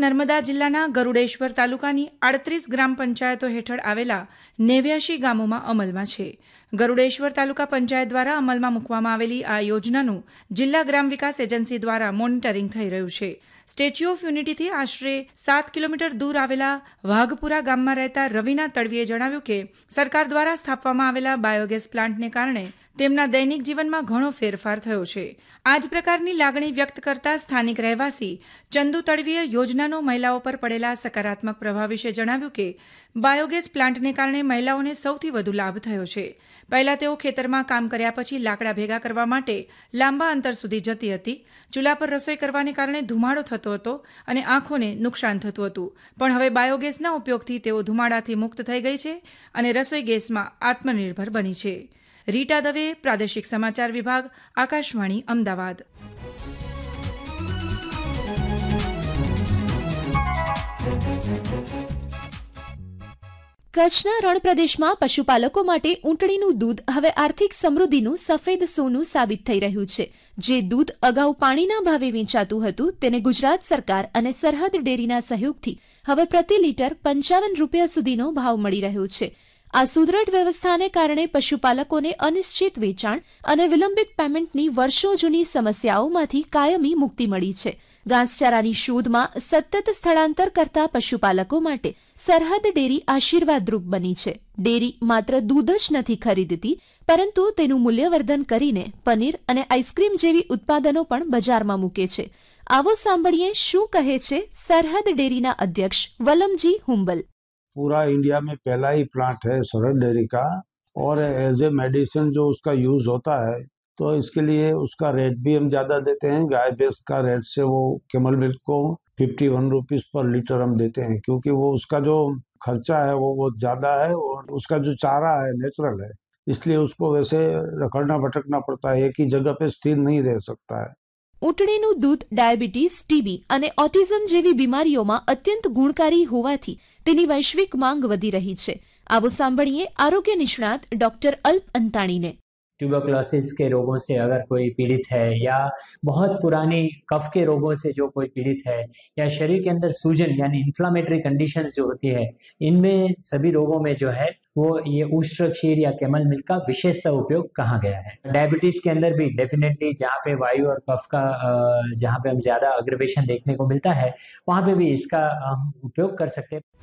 નર્મદા જિલ્લાના ગરુડેશ્વર તાલુકાની 38 ગ્રામ પંચાયતો હેઠળ આવેલા 89 ગામોમાં અમલમાં છે. ગરુડેશ્વર તાલુકા પંચાયત દ્વારા અમલમાં મૂકવામાં આવેલી આ યોજનાનું જિલ્લા ગ્રામ વિકાસ એજન્સી દ્વારા મોનિટરિંગ થઈ રહ્યું છે. સ્ટેચ્યુ ઓફ યુનિટીથી આશરે 7 કિલોમીટર દૂર આવેલા વાઘપુરા ગામમાં રહેતા રવિના તડવીએ જણાવ્યું કે સરકાર દ્વારા સ્થાપવામાં આવેલા બાયોગેસ પ્લાન્ટને કારણે તેમના દૈનિક જીવનમાં ઘણો ફેરફાર થયો છે. આ જ પ્રકારની લાગણી વ્યક્ત કરતા સ્થાનિક રહેવાસી ચંદુ તડવીએ યોજનાનો મહિલાઓ પર પડેલા સકારાત્મક પ્રભાવ વિશે જણાવ્યું કે બાયોગેસ પ્લાન્ટને કારણે મહિલાઓને સૌથી વધુ લાભ થયો છે. પહેલા તેઓ ખેતરમાં કામ કર્યા પછી લાકડા ભેગા કરવા માટે લાંબા અંતર સુધી જતી હતી. ચૂલા પર રસોઈ કરવાને કારણે ધુમાડો થતો હતો અને આંખોને નુકસાન થતું હતું. પણ હવે બાયોગેસના ઉપયોગથી તેઓ ધુમાડાથી મુક્ત થઈ ગઈ છે અને રસોઈ ગેસમાં આત્મનિર્ભર બની છે. રીટા દવે, પ્રાદેશિક સમાચાર વિભાગ, આકાશવાણી, અમદાવાદ. કચ્છના રણ પ્રદેશમાં પશુપાલકો માટે ઊંટડીનું દૂધ હવે આર્થિક સમૃદ્ધિનું સફેદ સોનું સાબિત થઈ રહ્યું છે. જે દૂધ અગાઉ પાણીના ભાવે વેચાતું હતું તેને ગુજરાત સરકાર અને સરહદ ડેરીના સહયોગથી હવે પ્રતિ લીટર 55 રૂપિયા સુધીનો ભાવ મળી રહ્યો છે. આ સુદૃઢ વ્યવસ્થાને કારણે પશુપાલકોને અનિશ્ચિત વેચાણ અને વિલંબિત પેમેન્ટની વર્ષો જૂની સમસ્યાઓમાંથી કાયમી મુક્તિ મળી છે. ઘાસચારાની શોધમાં સતત સ્થળાંતર કરતા પશુપાલકો માટે સરહદ ડેરી આશીર્વાદરૂપ બની છે. ડેરી માત્ર દૂધ જ નથી ખરીદતી, પરંતુ તેનું મૂલ્યવર્ધન કરીને પનીર અને આઈસ્ક્રીમ જેવી ઉત્પાદનો પણ બજારમાં મૂકે છે. આવો સાંભળીએ શું કહે છે સરહદ ડેરીના અધ્યક્ષ વલમજી હુંબલ. पूरा इंडिया में पहला ही प्लांट है सरहद डेयरी का, और एज ए मेडिसिन जो उसका यूज होता है तो इसके लिए उसका रेट भी हम ज़्यादा देते हैं. गाय भैंस का रेट से वो कैमल मिल्क को 51 रुपीज़ पर लीटर हम देते हैं, क्योंकि वो उसका जो खर्चा है वो बहुत ज़्यादा है और उसका जो चारा है नेचुरल है, इसलिए उसको वैसे रखड़ना भटकना पड़ता है, एक ही जगह पे स्थिर नहीं रह सकता है. ઊંટડીનું દૂધ ડાયાબિટીસ, ટીબી અને ઓટિઝમ જેવી બીમારીઓમાં અત્યંત ગુણકારી હોવાથી તેની વૈશ્વિક માંગ વધી રહી છે. આવો સાંભળીએ આરોગ્ય નિષ્ણાત ડોક્ટર અલ્પ અંતાણી ने. ट्यूबरक्लोसिस के रोगों से अगर कोई पीड़ित है या बहुत पुरानी कफ के रोगों से जो कोई पीड़ित है या शरीर के अंदर सूजन यानी इन्फ्लामेटरी कंडीशंस जो होती है, इनमें सभी रोगों में जो है वो ये उष्ट्र क्षीर या कैमल मिल्क का विशेषतः उपयोग कहा गया है. डायबिटीज के अंदर भी डेफिनेटली जहाँ पे वायु और कफ का जहाँ पे हम ज्यादा अग्रवेशन देखने को मिलता है वहाँ पे भी इसका हम उपयोग कर सकते हैं.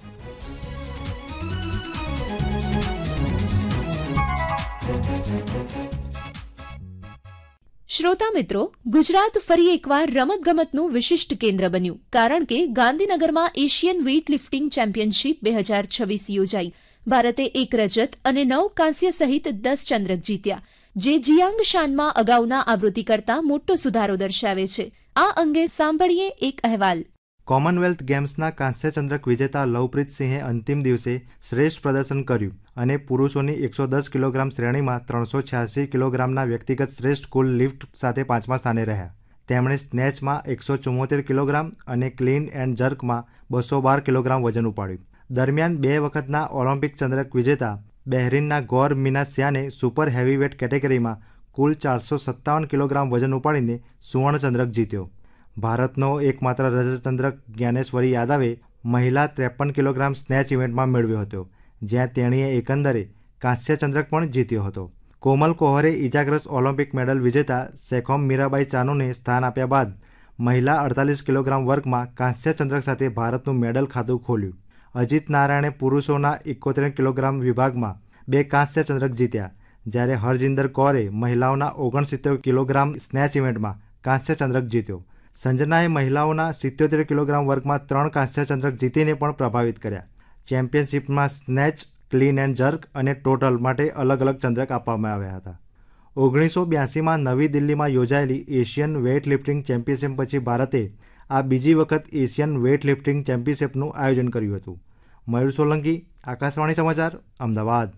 શ્રોતા મિત્રો, ગુજરાત ફરી એકવાર રમતગમતનું વિશિષ્ટ કેન્દ્ર બન્યું, કારણ કે ગાંધીનગરમાં એશિયન વેઇટ લિફ્ટિંગ ચેમ્પિયનશીપ 2026 યોજાઈ. ભારતે 1 રજત અને 9 કાંસ્ય સહિત 10 ચંદ્રક જીત્યા, જે જિયાંગ શાનમાં અગાઉના આવૃત્તિ કરતાં મોટો સુધારો દર્શાવે છે. આ અંગે સાંભળીએ એક અહેવાલ. કોમનવેલ્થ ગેમ્સના કાંસ્ય ચંદ્રક વિજેતા લવપ્રીત સિંહે અંતિમ દિવસે શ્રેષ્ઠ પ્રદર્શન કર્યું અને પુરુષોની 110 કિલોગ્રામ શ્રેણીમાં 386 કિલોગ્રામના વ્યક્તિગત શ્રેષ્ઠ કુલ લિફ્ટ સાથે 5મા સ્થાને રહ્યા. તેમણે સ્નેચમાં 174 કિલોગ્રામ અને ક્લીન એન્ડ જર્કમાં 212 કિલોગ્રામ વજન ઉપાડ્યું. દરમિયાન 2 વખતના ઓલિમ્પિક ચંદ્રક વિજેતા બહેરીનના ગૌર મિનાસિયાને સુપર હેવીવેટ કેટેગરીમાં કુલ 457 કિલોગ્રામ વજન ઉપાડીને સુવર્ણ ચંદ્રક જીત્યો. ભારતનો એકમાત્ર રજતચંદ્રક જ્ઞાનેશ્વરી યાદવે મહિલા 53 કિલોગ્રામ સ્નેચ ઇવેન્ટમાં મેળવ્યો હતો, જ્યાં તેણીએ એકંદરે કાંસ્ય ચંદ્રક પણ જીત્યો હતો. કોમલ કોહરે ઇજાગ્રસ્ત ઓલિમ્પિક મેડલ વિજેતા સેખોમ મીરાબાઈ ચાનુને સ્થાન આપ્યા બાદ મહિલા 48 કિલોગ્રામ વર્ગમાં કાંસ્ય ચંદ્રક સાથે ભારતનું મેડલ ખાતું ખોલ્યું. અજીત નારાયણે પુરુષોના 71 કિલોગ્રામ વિભાગમાં 2 કાંસ્ય ચંદ્રક જીત્યા, જ્યારે હરજિંદર કૌરે મહિલાઓના 69 કિલોગ્રામ સ્નેચ ઇવેન્ટમાં કાંસ્ય ચંદ્રક જીત્યો. સંજનાએ મહિલાઓના 77 કિલોગ્રામ વર્ગમાં 3 કાંસ્ય ચંદ્રક જીતીને પણ પ્રભાવિત કર્યા. ચેમ્પિયનશિપમાં સ્નેચ, ક્લીન એન્ડ જર્ક અને ટોટલ માટે અલગ અલગ ચંદ્રક આપવામાં આવ્યા હતા. 1982માં નવી દિલ્હીમાં યોજાયેલી એશિયન વેઇટ લિફ્ટિંગ ચેમ્પિયનશિપ પછી ભારતે આ બીજી વખત એશિયન વેઇટ લિફ્ટિંગ ચેમ્પિયનશિપનું આયોજન કર્યું હતું. મયુર સોલંકી, આકાશવાણી સમાચાર, અમદાવાદ.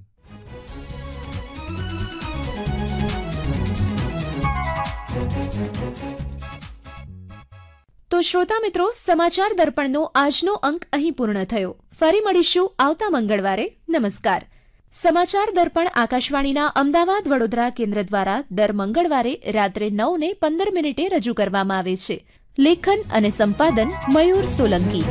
તો શ્રોતા મિત્રો, સમાચાર દર્પણનો આજનો અંક અહીં પૂર્ણ થયો. ફરી મળીશું આવતા મંગળવારે. નમસ્કાર. સમાચાર દર્પણ આકાશવાણીના અમદાવાદ વડોદરા કેન્દ્ર દ્વારા દર મંગળવારે રાત્રે 9:15 રજૂ કરવામાં આવે છે. લેખન અને સંપાદન મયુર સોલંકી.